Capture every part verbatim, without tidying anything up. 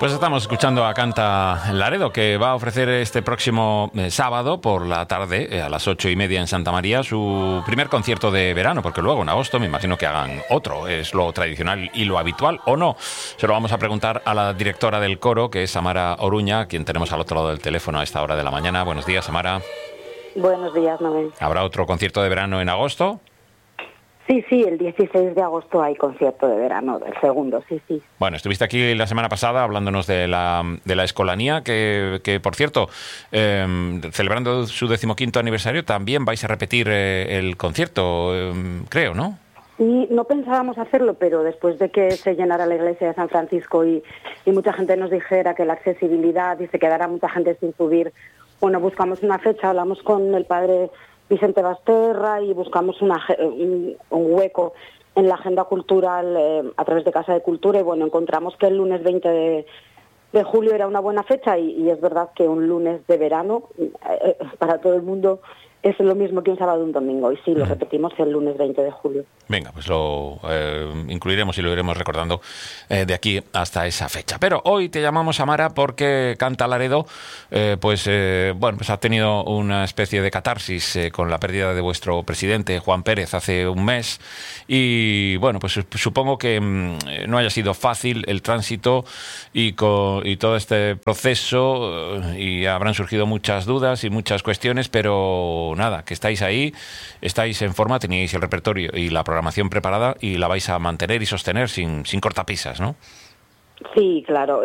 Pues estamos escuchando a Canta Laredo, que va a ofrecer este próximo eh, sábado por la tarde, eh, a las ocho y media en Santa María, su primer concierto de verano, porque luego en agosto me imagino que hagan otro. ¿Es lo tradicional y lo habitual o no? Se lo vamos a preguntar a la directora del coro, que es Samara Oruña, quien tenemos al otro lado del teléfono a esta hora de la mañana. Buenos días, Samara. Buenos días, Noel. ¿Habrá otro concierto de verano en agosto? Sí, sí, el dieciséis de agosto hay concierto de verano, el segundo, sí, sí. Bueno, estuviste aquí la semana pasada hablándonos de la, de la Escolanía, que, que por cierto, eh, celebrando su decimoquinto aniversario, también vais a repetir eh, el concierto, eh, creo, ¿no? Sí, no pensábamos hacerlo, pero después de que se llenara la iglesia de San Francisco y, y mucha gente nos dijera que la accesibilidad y se quedara mucha gente sin subir, bueno, buscamos una fecha, hablamos con el padre Vicente Basterra y buscamos una, un, un hueco en la agenda cultural eh, a través de Casa de Cultura y bueno, encontramos que el lunes veinte de, de julio era una buena fecha y, y es verdad que un lunes de verano eh, para todo el mundo es lo mismo que un sábado o un domingo y sí, lo repetimos el lunes veinte de julio. Venga, pues lo eh, incluiremos y lo iremos recordando eh, de aquí hasta esa fecha. Pero hoy te llamamos, Samara, porque Canta Laredo eh, pues, eh, bueno, pues ha tenido una especie de catarsis eh, con la pérdida de vuestro presidente, Juan Pérez, hace un mes. Y bueno, pues supongo que mmm, no haya sido fácil el tránsito y, con, y todo este proceso eh, y habrán surgido muchas dudas y muchas cuestiones, pero nada, que estáis ahí, estáis en forma, teníais el repertorio y la programación preparada y la vais a mantener y sostener sin, sin cortapisas, ¿no? Sí, claro.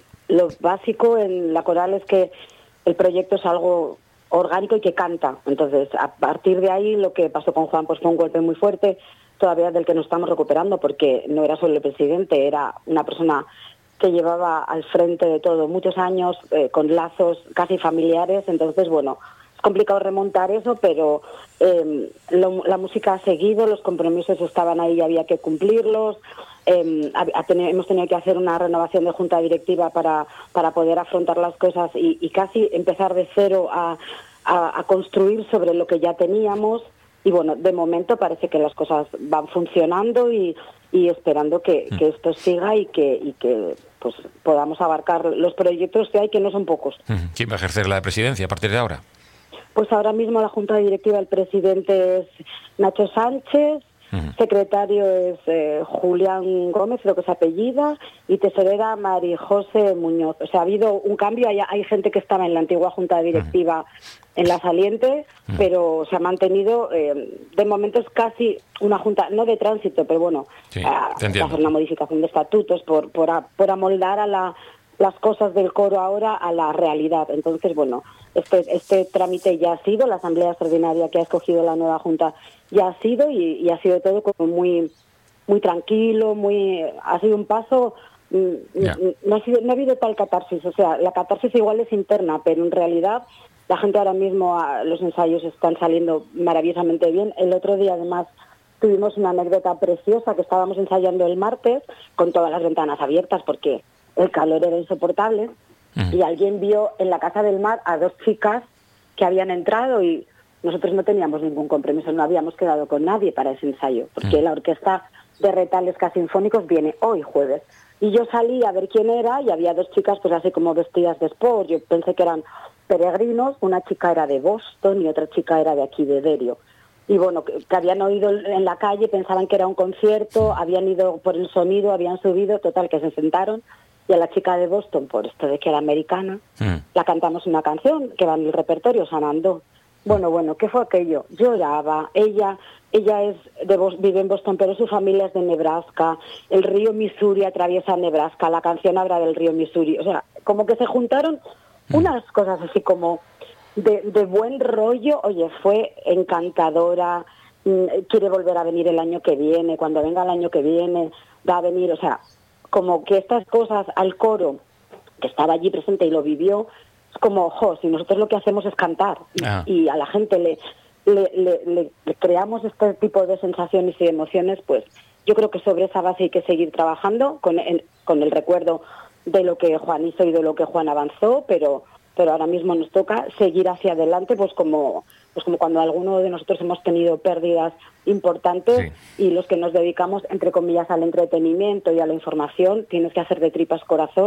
Lo básico en la coral es que el proyecto es algo orgánico y que canta. Entonces, a partir de ahí, lo que pasó con Juan pues fue un golpe muy fuerte, todavía del que nos estamos recuperando, porque no era solo el presidente, era una persona que llevaba al frente de todo muchos años, eh, con lazos casi familiares. Entonces, bueno, es complicado remontar eso, pero eh, lo, la música ha seguido, los compromisos estaban ahí y había que cumplirlos. Eh, ha, ha tenido, hemos tenido que hacer una renovación de junta directiva para, para poder afrontar las cosas y, y casi empezar de cero a, a, a construir sobre lo que ya teníamos. Y bueno, de momento parece que las cosas van funcionando y, y esperando que, que esto siga y que, y que pues podamos abarcar los proyectos que hay, que no son pocos. ¿Quién va a ejercer la presidencia a partir de ahora? Pues ahora mismo la junta directiva, el presidente es Nacho Sánchez, uh-huh. secretario es eh, Julián Gómez, creo que es apellida, y tesorera María José Muñoz. O sea, ha habido un cambio, hay, hay gente que estaba en la antigua junta directiva uh-huh. en la saliente, uh-huh. pero se ha mantenido, eh, de momento es casi una junta, no de tránsito, pero bueno, sí, a, hacer una modificación de estatutos por, por, a, por amoldar a la, las cosas del coro ahora a la realidad. Entonces, bueno, Este, este trámite ya ha sido, la asamblea extraordinaria que ha escogido la nueva junta ya ha sido y, y ha sido todo como muy muy tranquilo, muy ha sido un paso, yeah. no, ha sido, no ha habido tal catarsis, o sea, la catarsis igual es interna, pero en realidad la gente ahora mismo, los ensayos están saliendo maravillosamente bien. El otro día además tuvimos una anécdota preciosa que estábamos ensayando el martes con todas las ventanas abiertas porque el calor era insoportable. Y alguien vio en la Casa del Mar a dos chicas que habían entrado y nosotros no teníamos ningún compromiso, no habíamos quedado con nadie para ese ensayo, porque la orquesta de Retales Sinfónicos viene hoy jueves. Y yo salí a ver quién era y había dos chicas pues así como vestidas de sport, yo pensé que eran peregrinos, una chica era de Boston y otra chica era de aquí de Derio. Y bueno, que, que habían oído en la calle, pensaban que era un concierto, habían ido por el sonido, habían subido, total, que se sentaron. Y a la chica de Boston, por esto de que era americana, mm. la cantamos una canción que va en el repertorio, Sanando. Bueno, bueno, ¿qué fue aquello? Lloraba. Ella ella es de Bos- vive en Boston, pero su familia es de Nebraska. El río Missouri atraviesa Nebraska. La canción habla del río Missouri. O sea, como que se juntaron mm. unas cosas así como de, de buen rollo. Oye, fue encantadora. Quiere volver a venir el año que viene. Cuando venga el año que viene, va a venir, o sea, como que estas cosas al coro, que estaba allí presente y lo vivió, es como, ojo, si nosotros lo que hacemos es cantar y, y a la gente le, le, le, le, le creamos este tipo de sensaciones y emociones, pues yo creo que sobre esa base hay que seguir trabajando con el, con el recuerdo de lo que Juan hizo y de lo que Juan avanzó, pero pero ahora mismo nos toca seguir hacia adelante, pues como pues como cuando alguno de nosotros hemos tenido pérdidas importantes sí. y los que nos dedicamos, entre comillas, al entretenimiento y a la información, tienes que hacer de tripas corazón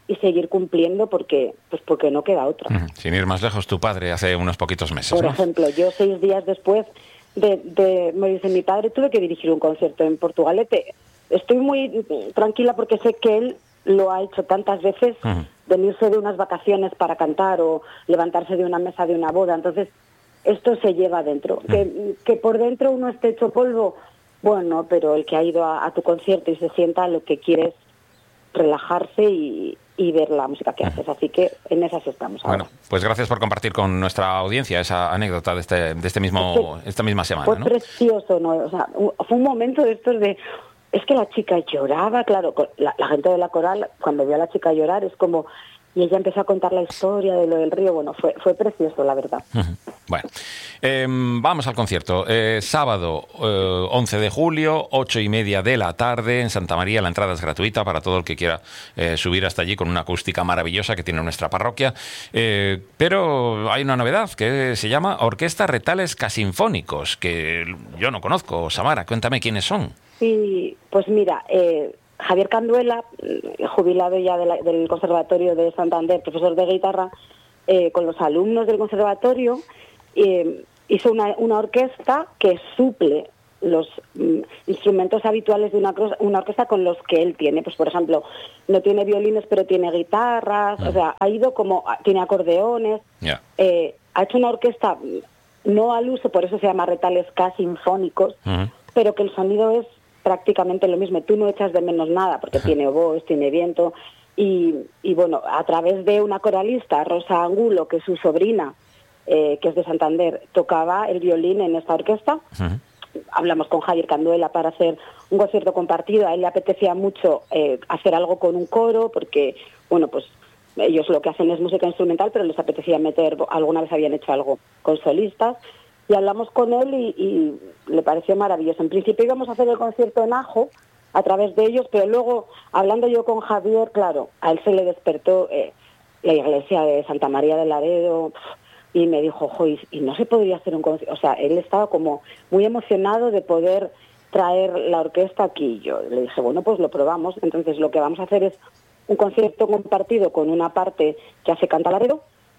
y seguir cumpliendo porque pues porque no queda otra. Uh-huh. Sin ir más lejos, tu padre hace unos poquitos meses, Por ¿no? ejemplo, yo seis días después de, de morirse mi padre tuve que dirigir un concierto en Portugalete. Estoy muy tranquila porque sé que él lo ha hecho tantas veces, uh-huh. venirse de unas vacaciones para cantar o levantarse de una mesa de una boda. Entonces, esto se lleva dentro. Uh-huh. Que, que por dentro uno esté hecho polvo, bueno, pero el que ha ido a, a tu concierto y se sienta, lo que quiere es relajarse y, y ver la música que haces. Así que en esas estamos ahora. Bueno, pues gracias por compartir con nuestra audiencia esa anécdota de este, de este mismo, es que esta misma semana. Fue ¿no? precioso, ¿no? O sea, fue un momento de estos de... Es que la chica lloraba, claro, la, la gente de la coral, cuando vio a la chica llorar, es como... Y ella empezó a contar la historia de lo del río. Bueno, fue fue precioso, la verdad. Uh-huh. Bueno, eh, vamos al concierto. Eh, sábado eh, once de julio, ocho y media de la tarde, en Santa María. La entrada es gratuita para todo el que quiera eh, subir hasta allí con una acústica maravillosa que tiene nuestra parroquia. Eh, pero hay una novedad que se llama Orquesta Retales Casinfónicos, que yo no conozco. Samara, cuéntame quiénes son. Sí, pues mira... Eh... Javier Canduela, jubilado ya de la, del Conservatorio de Santander, profesor de guitarra, eh, con los alumnos del conservatorio, eh, hizo una, una orquesta que suple los mm, instrumentos habituales de una, una orquesta con los que él tiene. Pues, por ejemplo, no tiene violines, pero tiene guitarras, mm. o sea, ha ido como, tiene acordeones, yeah. eh, ha hecho una orquesta no al uso, por eso se llama Retales Casinfónicos, mm. pero que el sonido es prácticamente lo mismo. Tú no echas de menos nada porque tiene oboes, tiene viento y, y bueno, a través de una coralista, Rosa Angulo, que es su sobrina, eh, que es de Santander, tocaba el violín en esta orquesta. Uh-huh. Hablamos con Javier Canduela para hacer un concierto compartido. A él le apetecía mucho eh, hacer algo con un coro porque, bueno, pues ellos lo que hacen es música instrumental, pero les apetecía meter, alguna vez habían hecho algo con solistas. Y hablamos con él y, y le pareció maravilloso. En principio íbamos a hacer el concierto en Ajo a través de ellos, pero luego, hablando yo con Javier, claro, a él se le despertó eh, la iglesia de Santa María del Laredo y me dijo, joder, y no se podría hacer un concierto. O sea, él estaba como muy emocionado de poder traer la orquesta aquí. Yo le dije, bueno, pues lo probamos. Entonces lo que vamos a hacer es un concierto compartido con una parte que hace Canta Laredo,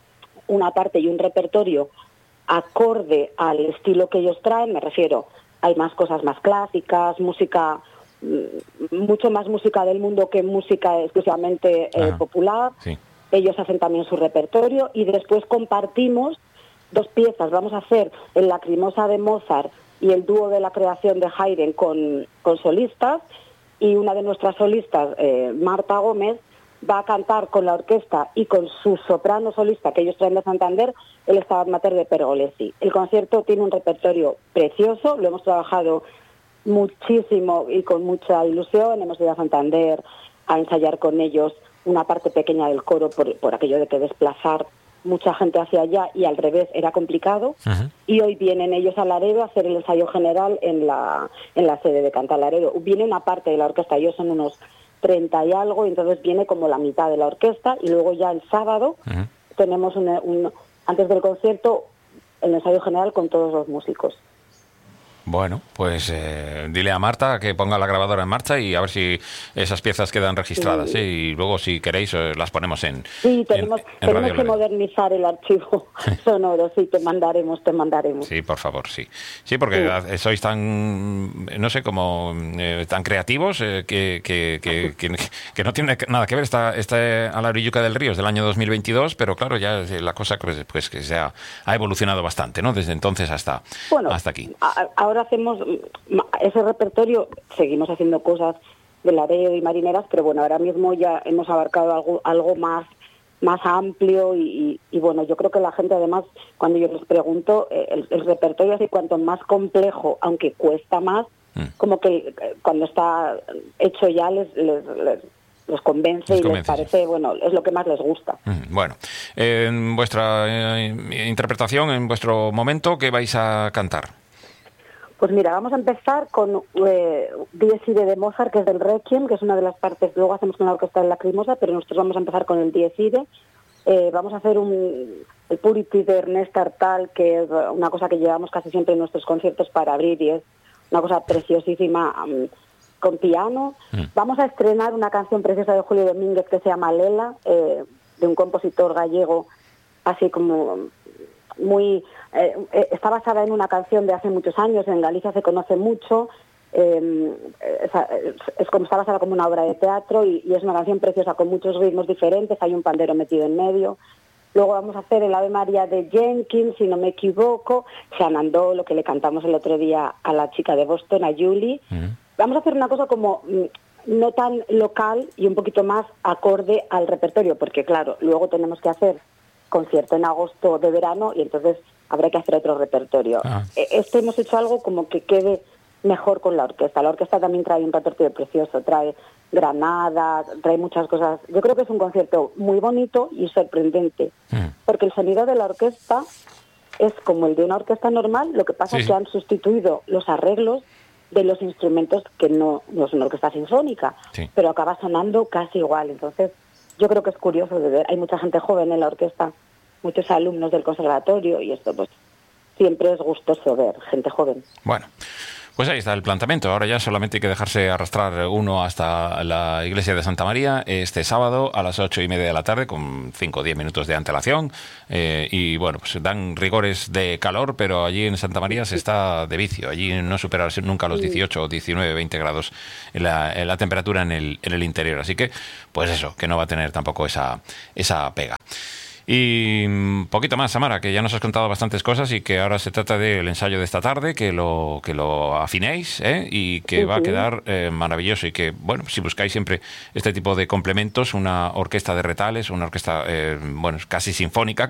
una parte y un repertorio acorde al estilo que ellos traen. Me refiero, hay más cosas más clásicas, música, mucho más música del mundo que música exclusivamente eh, popular. Sí. Ellos hacen también su repertorio y después compartimos dos piezas. Vamos a hacer el Lacrimosa de Mozart y el dúo de la creación de Haydn con, con solistas, y una de nuestras solistas, eh, Marta Gómez, va a cantar con la orquesta y con su soprano solista que ellos traen de Santander, el Stabat Mater de Pergolesi. El concierto tiene un repertorio precioso, lo hemos trabajado muchísimo y con mucha ilusión. Hemos ido a Santander a ensayar con ellos una parte pequeña del coro por, por aquello de que desplazar mucha gente hacia allá y al revés era complicado. Uh-huh. Y hoy vienen ellos a Laredo a hacer el ensayo general en la, en la sede de Canta Laredo. Viene una parte de la orquesta, ellos son unos treinta y algo, y entonces viene como la mitad de la orquesta, y luego ya el sábado uh-huh. tenemos un, un, antes del concierto el ensayo general con todos los músicos. Bueno, pues eh, dile a Marta que ponga la grabadora en marcha y a ver si esas piezas quedan registradas, sí. ¿eh? Y luego si queréis eh, las ponemos en Sí, tenemos, en, en tenemos que modernizar el archivo sonoro, sí, te mandaremos, te mandaremos. Sí, por favor, sí. Sí, porque sí. sois tan, no sé, como eh, tan creativos eh, que, que, que, que, que no tiene nada que ver esta, esta a la orilluca del río, es del año dos mil veintidós, pero claro, ya la cosa pues, pues que se ha, ha evolucionado bastante, ¿no? Desde entonces hasta, bueno, hasta aquí. A, ahora hacemos ese repertorio, seguimos haciendo cosas de Laredo y marineras, pero bueno, ahora mismo ya hemos abarcado algo algo más más amplio y, y, y bueno, yo creo que la gente además, cuando yo les pregunto, el, el repertorio así cuanto más complejo, aunque cuesta más, mm. como que cuando está hecho ya les, les, les los convence les y convence, les parece, sí. Bueno, es lo que más les gusta. Mm, bueno, en vuestra eh, interpretación, en vuestro momento, ¿qué vais a cantar? Pues mira, vamos a empezar con eh, Dies Irae de Mozart, que es del Requiem, que es una de las partes, luego hacemos con la orquesta de Lacrimosa, pero nosotros vamos a empezar con el Dies Irae. Eh, vamos a hacer un, el Purity de Ernest Artal, que es una cosa que llevamos casi siempre en nuestros conciertos para abrir, y es una cosa preciosísima. Um, con piano. Mm. Vamos a estrenar una canción preciosa de Julio Domínguez que se llama Lela, eh, de un compositor gallego, así como muy... Eh, eh, está basada en una canción de hace muchos años, en Galicia se conoce mucho, eh, es, es como está basada como una obra de teatro y, y es una canción preciosa con muchos ritmos diferentes, hay un pandero metido en medio. Luego vamos a hacer el Ave María de Jenkins, si no me equivoco, Shenandoah, lo que le cantamos el otro día a la chica de Boston, a Julie. Uh-huh. Vamos a hacer una cosa como no tan local y un poquito más acorde al repertorio, porque claro, luego tenemos que hacer concierto en agosto de verano y entonces habrá que hacer otro repertorio. Uh-huh. Este hemos hecho algo como que quede mejor con la orquesta. La orquesta también trae un repertorio precioso, trae Granada, trae muchas cosas. Yo creo que es un concierto muy bonito y sorprendente, mm. porque el sonido de la orquesta es como el de una orquesta normal, lo que pasa sí. es que han sustituido los arreglos de los instrumentos que no, no es una orquesta sinfónica, sí. pero acaba sonando casi igual. Entonces, yo creo que es curioso de ver. Hay mucha gente joven en la orquesta, muchos alumnos del conservatorio, y esto pues siempre es gustoso ver gente joven. Bueno, pues ahí está el planteamiento. Ahora ya solamente hay que dejarse arrastrar uno hasta la iglesia de Santa María este sábado a las ocho y media de la tarde con cinco o diez minutos de antelación. Eh, y bueno, pues dan rigores de calor, pero allí en Santa María se está de vicio. Allí no supera nunca los dieciocho, diecinueve, veinte grados en la, en la temperatura en el, en el interior. Así que, pues eso, que no va a tener tampoco esa, esa pega. Y un poquito más, Samara, que ya nos has contado bastantes cosas y que ahora se trata del ensayo de esta tarde, que lo que lo afinéis, ¿eh? Y que uh-huh. va a quedar eh, maravilloso y que, bueno, si buscáis siempre este tipo de complementos, una orquesta de retales, una orquesta, eh, bueno, casi sinfónica,